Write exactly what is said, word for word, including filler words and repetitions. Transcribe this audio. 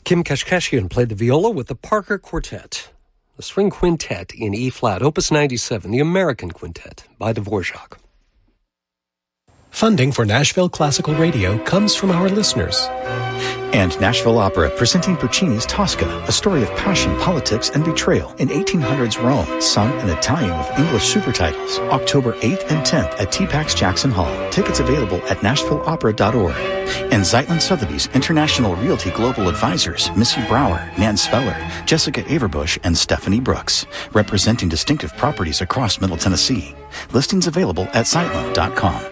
Kim Kashkashian played the viola with the Parker Quartet, the String Quintet in E-flat, Opus ninety-seven, the American Quintet by Dvorak. Funding for Nashville Classical Radio comes from our listeners. And Nashville Opera, presenting Puccini's Tosca, a story of passion, politics, and betrayal in eighteen hundreds Rome, sung in Italian with English super titles. October eighth and tenth at T PAX Jackson Hall. Tickets available at nashville opera dot org. And Zeitlin Sotheby's International Realty Global Advisors, Missy Brower, Nan Speller, Jessica Averbush, and Stephanie Brooks, representing distinctive properties across Middle Tennessee. Listings available at zeitlin dot com.